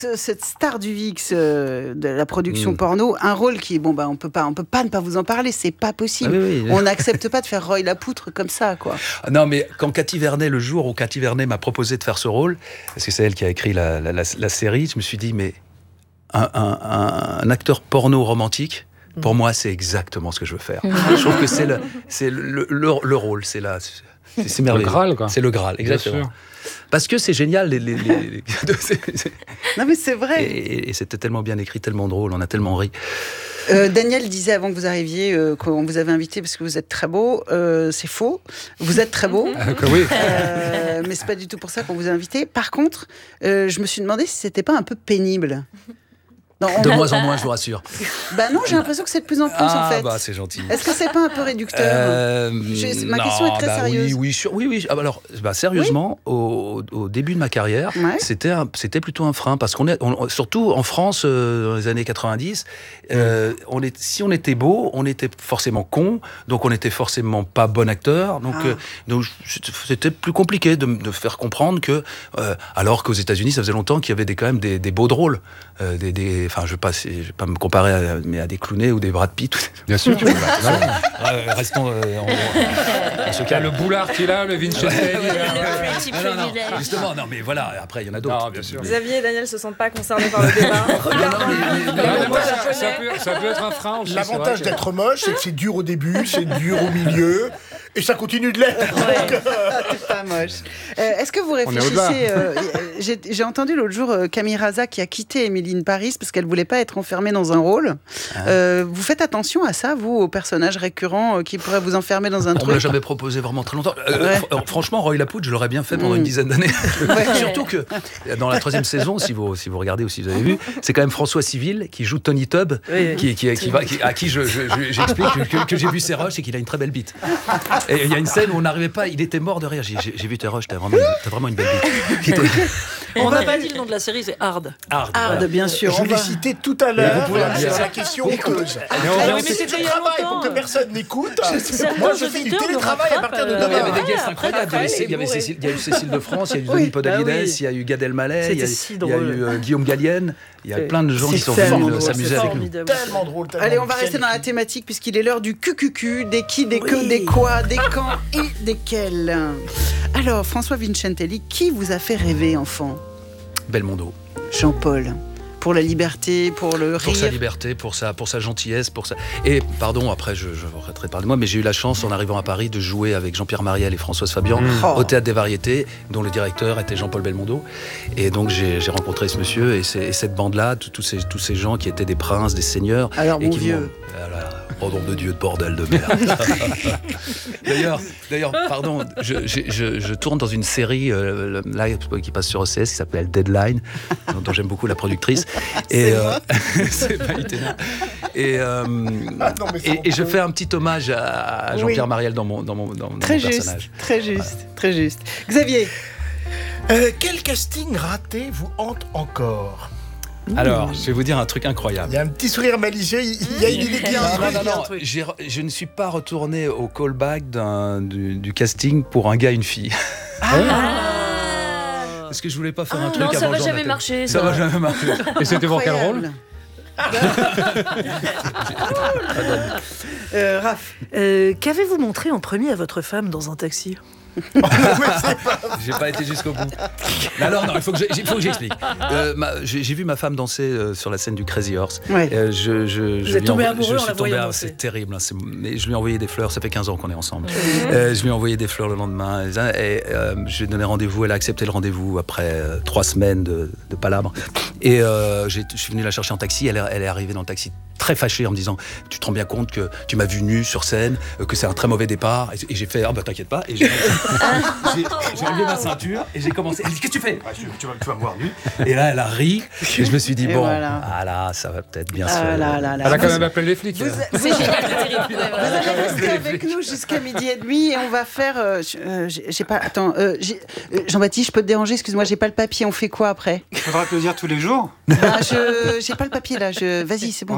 cette star du VIX de la production porno, un rôle qui on peut pas ne pas vous en parler, c'est pas possible. Oui. On n'accepte pas de faire Roy Lapoutre comme ça, quoi. Non, mais quand Cathy Vernet, le jour où Cathy Vernet m'a proposé de faire ce rôle, parce que c'est elle qui a écrit la série, je me suis dit, mais un acteur porno romantique, pour moi, c'est exactement ce que je veux faire. Je trouve que c'est le rôle, c'est merveilleux. Le Graal, quoi. C'est le Graal, exactement. Parce que c'est génial. Non, mais c'est vrai. Et c'était tellement bien écrit, tellement drôle, on a tellement ri. Daniel disait avant que vous arriviez qu'on vous avait invité parce que vous êtes très beau. C'est faux. Vous êtes très beau. Oui. Mais c'est pas du tout pour ça qu'on vous a invité. Par contre, je me suis demandé si c'était pas un peu pénible. De moins en moins, je vous rassure. Non, j'ai l'impression que c'est de plus en plus, en fait. C'est gentil. Est-ce que c'est pas un peu réducteur Ma question est très sérieuse. Oui. Alors, sérieusement, au début de ma carrière, c'était plutôt un frein, parce surtout en France, dans les années 90, si on était beau, on était forcément con, donc on n'était forcément pas bon acteur, donc c'était plus compliqué de faire comprendre que, alors qu'aux États-Unis, ça faisait longtemps qu'il y avait quand même des beaux drôles, Enfin, je ne vais pas me comparer à des Clooney ou des Brad Pitt. Bien sûr. Restons en ce cas. Le Boulard qui est là, le Vincentelli. Justement, non, mais voilà, après, il y en a d'autres. Bien sûr. Xavier et Daniel ne se sentent pas concernés par le débat. Ça peut être un frein aussi. L'avantage d'être moche, c'est que c'est dur au début, c'est dur au milieu, et ça continue de l'être. C'est pas moche. Est-ce que vous réfléchissez... j'ai entendu l'autre jour Camille Raza qui a quitté Emily in Paris parce qu'elle voulait pas être enfermée dans un rôle. Vous faites attention à ça, vous, aux personnages récurrents qui pourraient vous enfermer dans un truc? On me l'a jamais proposé vraiment très longtemps. Franchement, Roy Lapoutre, je l'aurais bien fait pendant une dizaine d'années. Surtout que dans la 3e saison, si vous regardez ou si vous avez vu, c'est quand même François Civil qui joue Tony Tubb, à qui j'explique que j'ai vu ses rushs et qu'il a une très belle bite. Et il y a une scène où on n'arrivait pas, il était mort de rire. J'ai vu tes rushs, t'as vraiment une belle bite. On n'a pas dit le nom de la série, c'est Hard. Hard, bien sûr. Je l'ai cité tout à l'heure. C'est la question honteuse. Mais c'était il y a travail pour que personne n'écoute. Moi, je fais du télétravail à partir de demain. Il y avait des guests incroyables. Il y a eu Cécile de France, il y a eu Denis Podalides, il y a eu Gad Elmaleh, il y a eu Guillaume Gallienne. Il y a plein de gens qui sont venus s'amuser avec nous. Tellement drôle. Allez, on va rester dans la thématique puisqu'il est l'heure du QQQ, des qui, des que, des quoi, des quand et desquels. Alors, François Vincentelli, qui vous a fait rêver, enfant? Belmondo. Jean-Paul. Pour la liberté, pour le rire. Pour sa liberté, pour sa gentillesse, Et, pardon, après, je arrêterai de parler de moi, mais j'ai eu la chance, en arrivant à Paris, de jouer avec Jean-Pierre Mariel et Françoise Fabian au Théâtre des Variétés, dont le directeur était Jean-Paul Belmondo. Et donc, j'ai rencontré ce monsieur et cette bande-là, tous ces gens qui étaient des princes, des seigneurs. Alors, et mon qui vieux... Oh nom de Dieu, de bordel de merde. D'ailleurs, pardon, je tourne dans une série là, qui passe sur OCS qui s'appelle Deadline, dont j'aime beaucoup la productrice. Et c'est pas itinérant. Et je fais un petit hommage à Jean-Pierre Mariel dans mon personnage. Très juste. Xavier, quel casting raté vous hante encore? Alors, je vais vous dire un truc incroyable. Il y a un petit sourire malicieux, il y a une idée qui Non, je ne suis pas retourné au callback du casting pour un gars et une fille. Parce que je voulais pas faire un truc avant. Ça va jamais marcher. Ça va jamais marcher. Et c'était pour quel rôle? Raph, qu'avez-vous montré en premier à votre femme dans un taxi? J'ai pas été jusqu'au bout. Alors non, il faut que j'explique. J'ai vu ma femme danser sur la scène du Crazy Horse. Vous êtes tombé amoureux en la voyant danser. C'est terrible. Mais je lui ai envoyé des fleurs. Ça fait 15 ans qu'on est ensemble. Je lui ai envoyé des fleurs le lendemain. Et je lui ai donné rendez-vous. Elle a accepté le rendez-vous après 3 semaines de palabres. Et je suis venu la chercher en taxi. Elle est arrivée dans le taxi très fâchée en me disant: tu te rends bien compte que tu m'as vu nu sur scène, que c'est un très mauvais départ. Et j'ai fait: t'inquiète pas. Et j'ai enlevé ma ceinture et j'ai commencé. Elle dit: qu'est-ce que tu fais? Tu vas me voir nu. Et là, elle a ri. Et je me suis dit: là, ça va peut-être bien se faire. Elle a quand même appelé les flics. C'est génial, c'est terrible. Vous allez rester avec nous jusqu'à 12h30 et on va faire. J'ai pas. Attends, Jean-Baptiste, je peux te déranger? Excuse-moi, j'ai pas le papier. On fait quoi après? Il faudra te le dire tous les jours. J'ai pas le papier là. Vas-y, c'est bon. On est mardi.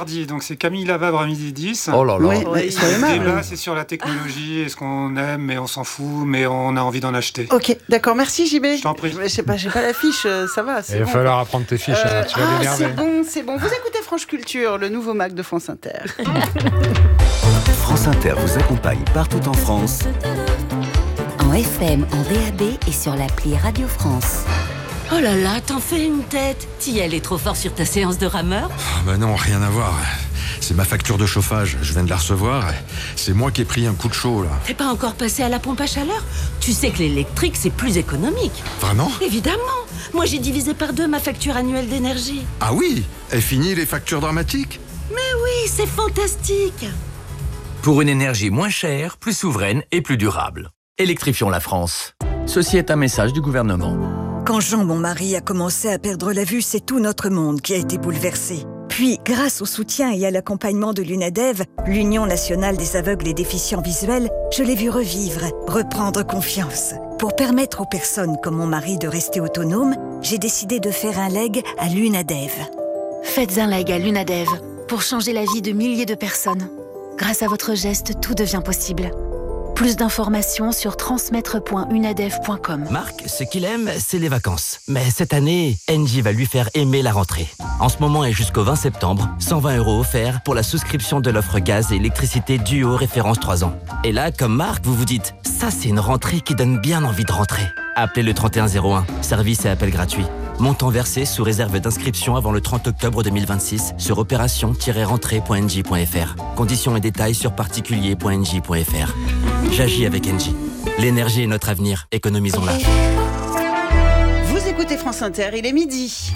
mardi, donc c'est Camille Lavabre à 12h10. Oh là là. Oui, soyez Le aimable. débat, c'est sur la technologie, est-ce qu'on aime, mais on s'en fout, mais on a envie d'en acheter. Ok, d'accord, merci JB. Je t'en prie. Je sais pas, j'ai pas la fiche, ça va. Il va falloir apprendre tes fiches, tu vas l'énerver. C'est bon. Vous écoutez France Culture, le nouveau Mac de France Inter. France Inter vous accompagne partout en France. En FM, en DAB et sur l'appli Radio France. Oh là là, t'en fais une tête. T'y allais trop fort sur ta séance de rameur? Bah non, rien à voir. C'est ma facture de chauffage, je viens de la recevoir. C'est moi qui ai pris un coup de chaud, là. T'es pas encore passé à la pompe à chaleur? Tu sais que l'électrique, c'est plus économique. Vraiment? Évidemment. Moi, j'ai divisé par 2 ma facture annuelle d'énergie. Ah oui? Et fini les factures dramatiques? Mais oui, c'est fantastique. Pour une énergie moins chère, plus souveraine et plus durable. Électrifions la France. Ceci est un message du gouvernement. Quand Jean, mon mari, a commencé à perdre la vue, c'est tout notre monde qui a été bouleversé. Puis, grâce au soutien et à l'accompagnement de l'UNADEV, l'Union nationale des aveugles et déficients visuels, je l'ai vu revivre, reprendre confiance. Pour permettre aux personnes comme mon mari de rester autonomes, j'ai décidé de faire un leg à l'UNADEV. Faites un leg à l'UNADEV pour changer la vie de milliers de personnes. Grâce à votre geste, tout devient possible. Plus d'informations sur transmettre.unadev.com. Marc, ce qu'il aime, c'est les vacances. Mais cette année, Engie va lui faire aimer la rentrée. En ce moment et jusqu'au 20 septembre, 120 € offerts pour la souscription de l'offre gaz et électricité Duo référence 3 ans. Et là, comme Marc, vous vous dites, ça c'est une rentrée qui donne bien envie de rentrer. Appelez le 3101, service et appel gratuit. Montant versé sous réserve d'inscription avant le 30 octobre 2026 sur opération-rentrée.engie.fr. Conditions et détails sur particulier.engie.fr. J'agis avec Engie. L'énergie est notre avenir, économisons-la. Vous écoutez France Inter, il est midi.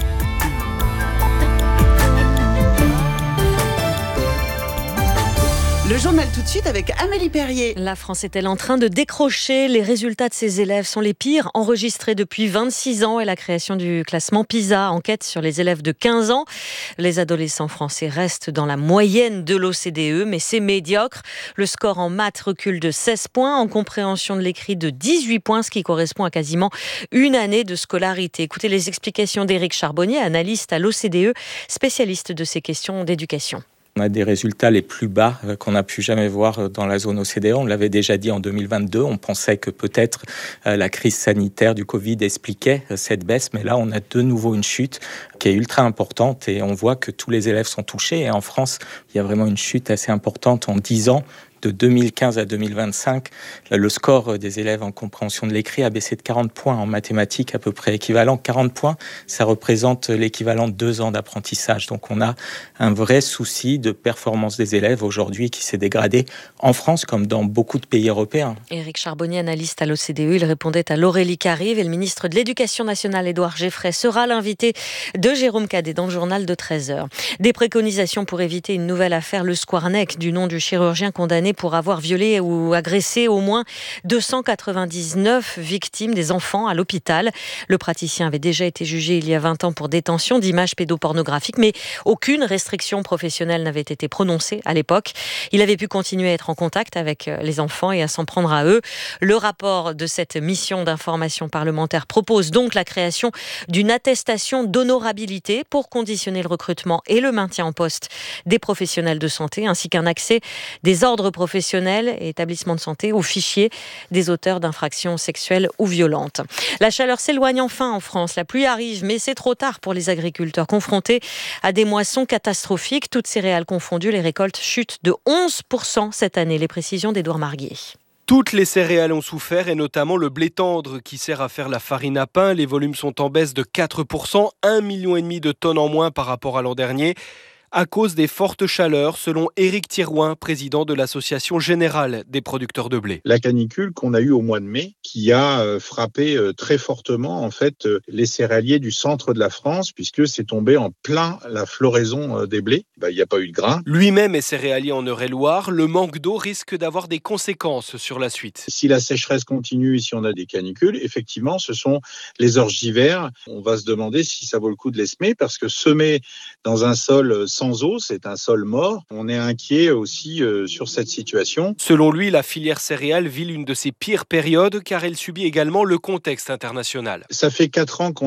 Le journal tout de suite avec Amélie Perrier. La France est-elle en train de décrocher? Les résultats de ses élèves sont les pires enregistrés depuis 26 ans et la création du classement PISA enquête sur les élèves de 15 ans. Les adolescents français restent dans la moyenne de l'OCDE, mais c'est médiocre. Le score en maths recule de 16 points, en compréhension de l'écrit de 18 points, ce qui correspond à quasiment une année de scolarité. Écoutez les explications d'Éric Charbonnier, analyste à l'OCDE, spécialiste de ces questions d'éducation. On a des résultats les plus bas qu'on a pu jamais voir dans la zone OCDE. On l'avait déjà dit en 2022. On pensait que peut-être la crise sanitaire du Covid expliquait cette baisse. Mais là, on a de nouveau une chute qui est ultra importante et on voit que tous les élèves sont touchés. Et en France, il y a vraiment une chute assez importante en 10 ans. De 2015 à 2025, le score des élèves en compréhension de l'écrit a baissé de 40 points, en mathématiques à peu près équivalent. 40 points, ça représente l'équivalent de 2 ans d'apprentissage. Donc on a un vrai souci de performance des élèves aujourd'hui qui s'est dégradé en France comme dans beaucoup de pays européens. Éric Charbonnier, analyste à l'OCDE, il répondait à Laurélie Carive et le ministre de l'Éducation nationale, Édouard Geffray, sera l'invité de Jérôme Cadet dans le journal de 13h. Des préconisations pour éviter une nouvelle affaire, le Squarneck, du nom du chirurgien condamné pour avoir violé ou agressé au moins 299 victimes, des enfants, à l'hôpital. Le praticien avait déjà été jugé il y a 20 ans pour détention d'images pédopornographiques, mais aucune restriction professionnelle n'avait été prononcée à l'époque. Il avait pu continuer à être en contact avec les enfants et à s'en prendre à eux. Le rapport de cette mission d'information parlementaire propose donc la création d'une attestation d'honorabilité pour conditionner le recrutement et le maintien en poste des professionnels de santé, ainsi qu'un accès des ordres professionnels et établissements de santé aux fichiers des auteurs d'infractions sexuelles ou violentes. La chaleur s'éloigne enfin en France. La pluie arrive, mais c'est trop tard pour les agriculteurs confrontés à des moissons catastrophiques. Toutes céréales confondues, les récoltes chutent de 11% cette année. Les précisions d'Édouard Marguier. Toutes les céréales ont souffert et notamment le blé tendre qui sert à faire la farine à pain. Les volumes sont en baisse de 4%, 1,5 million de tonnes en moins par rapport à l'an dernier, à cause des fortes chaleurs, selon Éric Thirouin, président de l'Association générale des producteurs de blé. La canicule qu'on a eue au mois de mai, qui a frappé très fortement en fait les céréaliers du centre de la France, puisque c'est tombé en plein la floraison des blés. Il n'y a pas eu de grains. Lui-même est céréalier en Eure-et-Loire. Le manque d'eau risque d'avoir des conséquences sur la suite. Si la sécheresse continue et si on a des canicules, effectivement, ce sont les orges d'hiver. On va se demander si ça vaut le coup de les semer, parce que semer dans un sol sans eau, c'est un sol mort. On est inquiet aussi sur cette situation. Selon lui, la filière céréale vit l'une de ses pires périodes car elle subit également le contexte international. Ça fait 4 ans qu'on est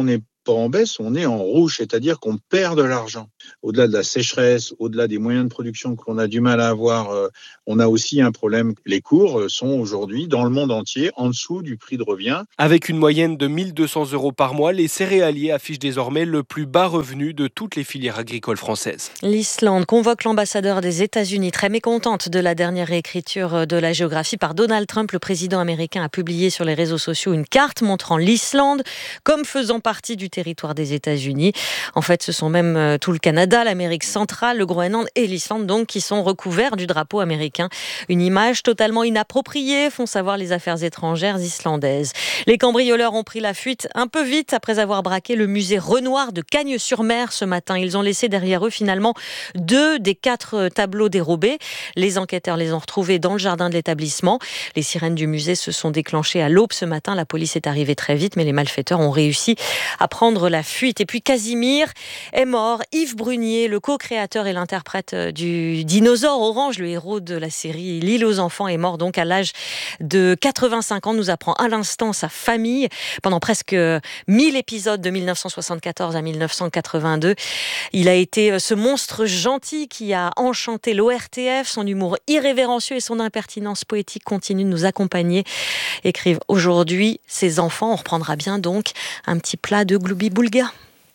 pas en baisse, on est en rouge, c'est-à-dire qu'on perd de l'argent. Au-delà de la sécheresse, au-delà des moyens de production qu'on a du mal à avoir, on a aussi un problème. Les cours sont aujourd'hui, dans le monde entier, en dessous du prix de revient. Avec une moyenne de 1 200 € par mois, les céréaliers affichent désormais le plus bas revenu de toutes les filières agricoles françaises. L'Islande convoque l'ambassadeur des États-Unis, très mécontente de la dernière réécriture de la géographie par Donald Trump. Le président américain a publié sur les réseaux sociaux une carte montrant l'Islande comme faisant partie du territoire des États-Unis. En fait, ce sont même tout le Canada, l'Amérique centrale, le Groenland et l'Islande donc qui sont recouverts du drapeau américain. Une image totalement inappropriée, font savoir les affaires étrangères islandaises. Les cambrioleurs ont pris la fuite un peu vite après avoir braqué le musée Renoir de Cagnes-sur-Mer ce matin. Ils ont laissé derrière eux finalement 2 des 4 tableaux dérobés. Les enquêteurs les ont retrouvés dans le jardin de l'établissement. Les sirènes du musée se sont déclenchées à l'aube ce matin. La police est arrivée très vite, mais les malfaiteurs ont réussi à prendre la fuite. Et puis Casimir est mort. Yves Brunier, le co-créateur et l'interprète du dinosaure orange, le héros de la série L'île aux enfants, est mort donc à l'âge de 85 ans. Nous apprend à l'instant sa famille. Pendant presque 1000 épisodes de 1974 à 1982. Il a été ce monstre gentil qui a enchanté l'ORTF. Son humour irrévérencieux et son impertinence poétique continuent de nous accompagner. Écrivent aujourd'hui ses enfants. On reprendra bien donc un petit plat de gloubi-boulga.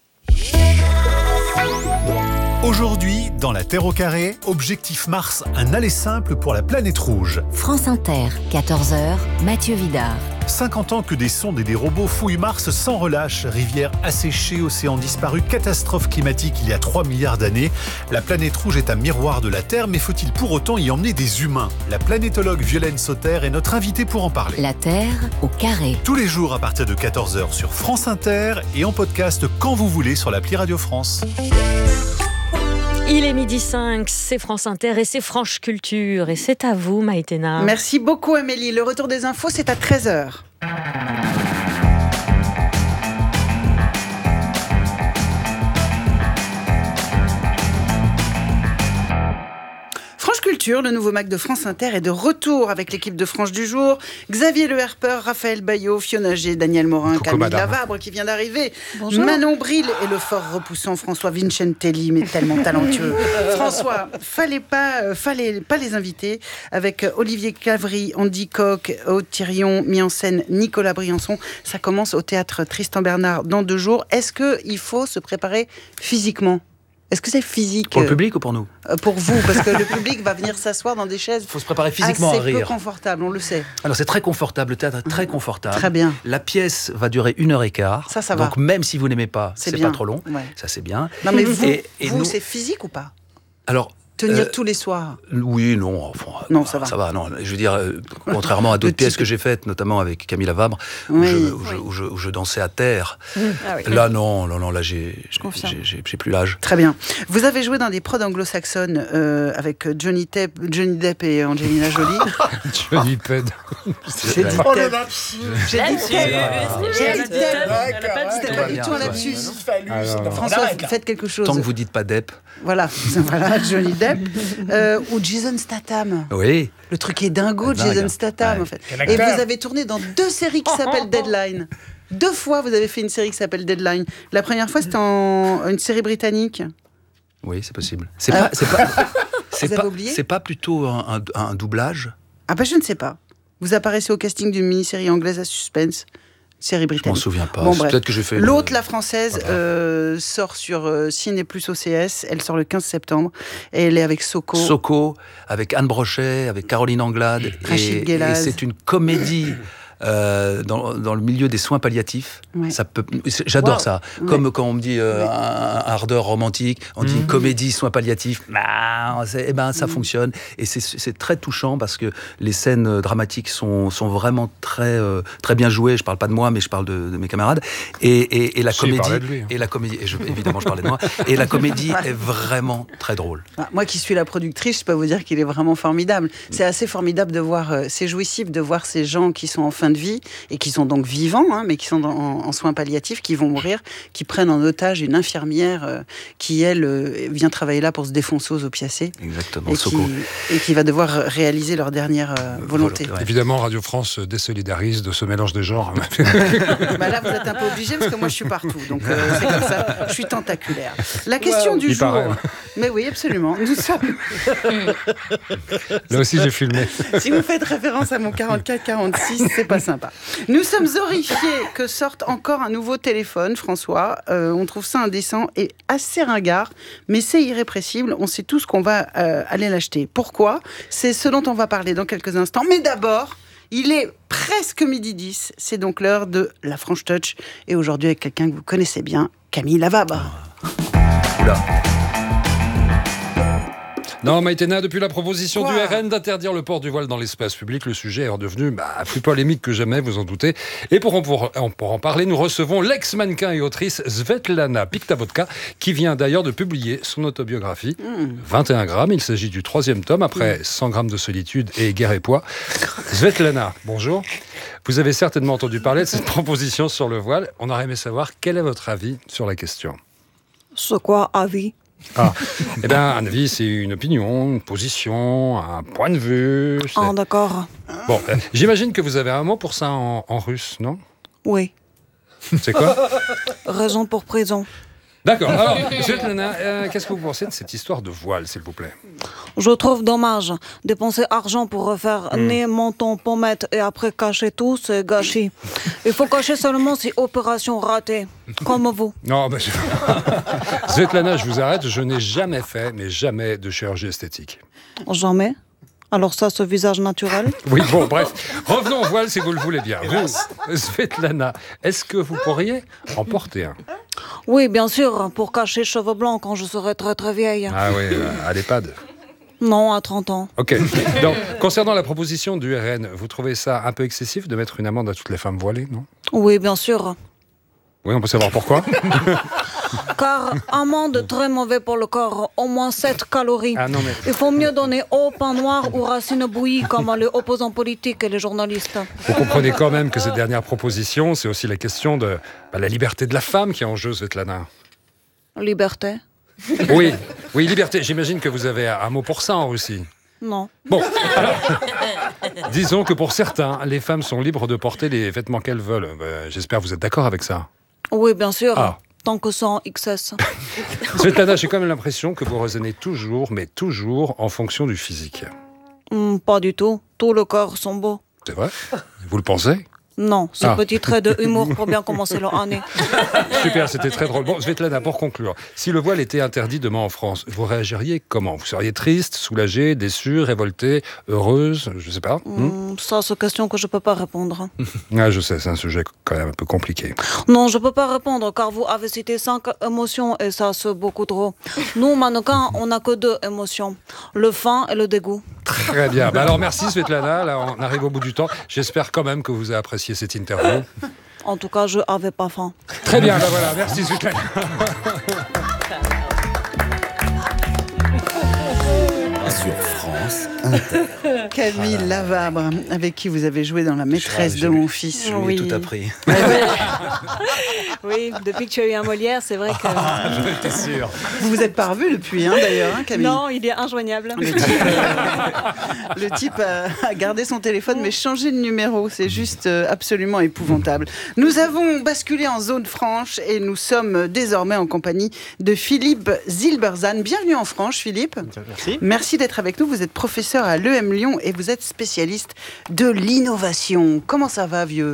Aujourd'hui, dans la Terre au carré, objectif Mars, un aller simple pour la planète rouge. France Inter, 14h, Mathieu Vidard. 50 ans que des sondes et des robots fouillent Mars sans relâche. Rivières asséchées, océans disparus, catastrophe climatique il y a 3 milliards d'années. La planète rouge est un miroir de la Terre, mais faut-il pour autant y emmener des humains ? La planétologue Violaine Sauter est notre invitée pour en parler. La Terre au carré. Tous les jours à partir de 14h sur France Inter et en podcast quand vous voulez sur l'appli Radio France. Il est 12h05, c'est France Inter et c'est Franche Culture. Et c'est à vous, Maïtena. Merci beaucoup, Amélie. Le retour des infos, c'est à 13h. Franche Culture, le nouveau Mac de France Inter est de retour avec l'équipe de Franche du jour. Xavier Le Herpeur, Raphaël Bayot, Fiona G, Daniel Morin, Coucou, Camille madame. Lavabre qui vient d'arriver. Bonjour. Manon Bril et le fort repoussant François Vincentelli, mais tellement talentueux. François, fallait pas les inviter avec Olivier Cavry, Andy Coq, Aude Thirion, mis en scène Nicolas Briançon. Ça commence au théâtre Tristan Bernard dans 2 jours. Est-ce qu'il faut se préparer physiquement ? Est-ce que c'est physique ? Pour le public ou pour nous ? Pour vous, parce que le public va venir s'asseoir dans des chaises. Il faut se préparer physiquement à rire. C'est peu confortable, on le sait. Alors c'est très confortable, le théâtre est très confortable. Très bien. La pièce va durer 1h15. Ça va. Donc même si vous n'aimez pas, c'est bien. pas trop long. Ouais. Ça c'est bien. Non mais vous, nous, c'est physique ou pas ? Alors. Tenir tous les soirs. Oui, non, enfin, non, ça va. Ça va, non. Je veux dire, contrairement à d'autres pièces que j'ai faites, notamment avec Camille Lavabre, oui. où je dansais à terre. Ah oui. Là, non, là, j'ai plus l'âge. Très bien. Vous avez joué dans des prods anglo-saxonnes avec Johnny Depp et Angelina Jolie. Johnny Depp. J'ai dit Oh le Depp. lapsus. J'ai dit Depp. C'était pas du tout un lapsus. François, faites quelque chose. Tant que vous dites pas Depp. Voilà, Johnny Depp. Ou Jason Statham. Oui. Le truc est dingo de Jason Statham, en fait. Et vous avez tourné dans 2 séries qui s'appellent Deadline. 2 fois, vous avez fait une série qui s'appelle Deadline. La première fois, c'était une série britannique. Oui, c'est possible. C'est pas plutôt un doublage ? Ah ben, je ne sais pas. Vous apparaissez au casting d'une mini-série anglaise à suspense. Série britannique. Je m'en souviens pas. Bon, peut-être que j'ai fait. L'autre, la française, sort sur Ciné Plus OCS. Elle sort le 15 septembre. Et elle est avec Soko. Soko, avec Anne Brochet, avec Caroline Anglade. Rachid et Guelaz. c'est une comédie. Dans le milieu des soins palliatifs, ouais. J'adore ça. Ouais. Comme quand on me dit un ardeur romantique, on dit une comédie soins palliatifs, ça fonctionne. Et c'est très touchant parce que les scènes dramatiques sont vraiment très bien jouées. Je parle pas de moi, mais je parle de mes camarades. Et la comédie, évidemment, je parlais de moi. Et la comédie est vraiment très drôle. Moi qui suis la productrice, je peux vous dire qu'il est vraiment formidable. C'est assez formidable de voir, c'est jouissif de voir ces gens qui sont en fin fin de vie et qui sont donc vivants, mais qui sont en soins palliatifs, qui vont mourir, qui prennent en otage une infirmière qui, elle, vient travailler là pour se défoncer aux opiacés. Exactement, et qui va devoir réaliser leur dernière volonté. Ouais. Évidemment, Radio France désolidarise de ce mélange des genres. Là, vous êtes un peu obligé parce que moi, je suis partout. Donc, c'est comme ça. Je suis tentaculaire. La question du jour. Paraît. Mais oui, absolument. Nous sommes... Là aussi, j'ai filmé. Si vous faites référence à mon 44-46, c'est pas sympa. Nous sommes horrifiés que sorte encore un nouveau téléphone, François. On trouve ça indécent et assez ringard, mais c'est irrépressible. On sait tous qu'on va aller l'acheter. Pourquoi ? C'est ce dont on va parler dans quelques instants. Mais d'abord, il est presque 12h10. C'est donc l'heure de la Franche Touch. Et aujourd'hui, avec quelqu'un que vous connaissez bien, Camille Lavabre. Oula. Non, Maïtena, depuis la proposition du RN d'interdire le port du voile dans l'espace public, le sujet est redevenu plus polémique que jamais, vous en doutez. Et pour en parler, nous recevons l'ex-mannequin et autrice Svetlana Pikhtavodka, qui vient d'ailleurs de publier son autobiographie. 21 grammes, il s'agit du 3e tome, après 100 grammes de solitude et guerre et poids. Svetlana, bonjour. Vous avez certainement entendu parler de cette proposition sur le voile. On aurait aimé savoir quel est votre avis sur la question. C'est quoi, avis ? Eh bien, un avis, c'est une opinion, une position, un point de vue. Ah, d'accord. Bon, j'imagine que vous avez un mot pour ça en russe, non ? Oui. C'est quoi ? Raison pour prison. D'accord. Alors, Svetlana, qu'est-ce que vous pensez de cette histoire de voile, s'il vous plaît ? Je trouve dommage. Dépenser argent pour refaire nez, menton, pommette et après cacher tout, c'est gâchis. Il faut cacher seulement si opération ratée. Comme vous. Non, Svetlana, je vous arrête. Je n'ai jamais fait, mais jamais de chirurgie esthétique. Jamais ? Alors ça, ce visage naturel ? Oui, bon, bref. Revenons au voile si vous le voulez bien. Vous, Svetlana, est-ce que vous pourriez en porter un ? Oui, bien sûr, pour cacher cheveux blancs quand je serai très très vieille. Ah oui, à l'EHPAD. Non, à 30 ans. Ok. Donc, concernant la proposition du RN, vous trouvez ça un peu excessif de mettre une amende à toutes les femmes voilées, non ? Oui, bien sûr. Oui, on peut savoir pourquoi. Car amande très mauvais pour le corps, au moins 7 calories. Ah non, mais... Il faut mieux donner au pain noir ou racines bouillies comme les opposants politiques et les journalistes. Vous comprenez quand même que cette dernière proposition, c'est aussi la question de la liberté de la femme qui est en jeu, Svetlana. Liberté ? Oui, liberté. J'imagine que vous avez un mot pour ça en Russie. Non. Bon, alors, disons que pour certains, les femmes sont libres de porter les vêtements qu'elles veulent. J'espère que vous êtes d'accord avec ça. Oui, bien sûr. Ah. Tant que c'est en XS. Svetlana, j'ai quand même l'impression que vous raisonnez toujours, mais toujours en fonction du physique. Pas du tout. Tout le corps sont beaux. C'est vrai ? Vous le pensez ? Non, ce petit trait de humour pour bien commencer l'année. Super, c'était très drôle. Bon, Svetlana, pour conclure, si le voile était interdit demain en France, vous réagiriez comment ? Vous seriez triste, soulagée, déçue, révoltée, heureuse ? Je sais pas. Ça, c'est une question que je peux pas répondre. Ah, je sais, c'est un sujet quand même un peu compliqué. Non, je peux pas répondre, car vous avez cité 5 émotions et ça, c'est beaucoup trop. Nous, mannequins, on n'a que 2 émotions. Le faim et le dégoût. Très bien. Alors, merci Svetlana. Là, on arrive au bout du temps. J'espère quand même que vous avez apprécié cette interview. En tout cas, je n'avais pas faim. Très bien, voilà, merci Svetlana. Sur France Inter. Camille Lavabre, avec qui vous avez joué dans La maîtresse de mon fils. Je lui ai tout appris. Oui, depuis que tu as eu un Molière, c'est vrai que... J'étais sûr. Vous vous êtes pas revu depuis, d'ailleurs, Camille. Non, il est injoignable. Le type a gardé son téléphone, mais changé de numéro. C'est juste absolument épouvantable. Nous avons basculé en zone franche et nous sommes désormais en compagnie de Philippe Zilberzan. Bienvenue en franche, Philippe. Merci. Merci d'être avec nous. Vous êtes professeur à l'EM Lyon et vous êtes spécialiste de l'innovation. Comment ça va, vieux ?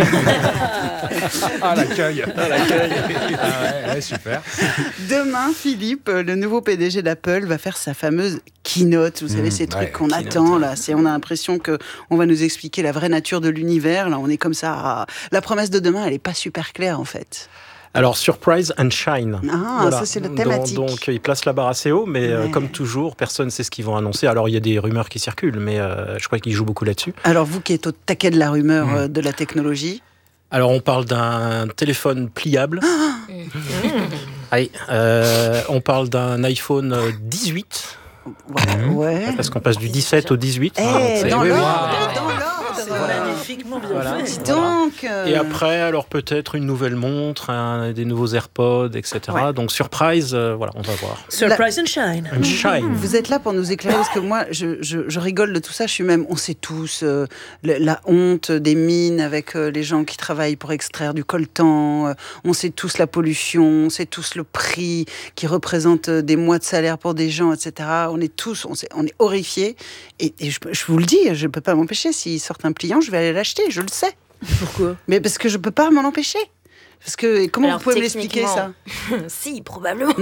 Ah, l'accueil. Ouais, super. Demain, Philippe, le nouveau PDG d'Apple, va faire sa fameuse keynote. Vous savez, ces trucs qu'on attend, là. On a l'impression qu'on va nous expliquer la vraie nature de l'univers. Là, on est comme ça. La promesse de demain, elle n'est pas super claire, en fait. Alors, surprise and shine. Ah, voilà. Ça, c'est la thématique. Donc, ils placent la barre assez haut, mais comme toujours, personne ne sait ce qu'ils vont annoncer. Alors, il y a des rumeurs qui circulent, mais je crois qu'ils jouent beaucoup là-dessus. Alors, vous qui êtes au taquet de la rumeur de la technologie. Alors, on parle d'un téléphone pliable. Oui, on parle d'un iPhone 18. Ouais. Parce qu'on passe du 17 au 18. Dans l'ordre. magnifiquement bien Voilà. fait. Donc, Et après, alors peut-être une nouvelle montre, des nouveaux AirPods, etc. Donc surprise, voilà, on va voir. Surprise and shine. And shine. Vous êtes là pour nous éclairer parce que moi, je rigole de tout ça. On sait tous la honte des mines avec les gens qui travaillent pour extraire du coltan. On sait tous la pollution. On sait tous le prix qui représente des mois de salaire pour des gens, etc. On est tous, on est horrifiés. Et je vous le dis, je ne peux pas m'empêcher. S'ils sortent un pliant, je vais aller l'acheter. Je le sais. Pourquoi ? Mais parce que je ne peux pas m'en empêcher. Parce que comment vous pouvez me l'expliquer ça ? Si, probablement.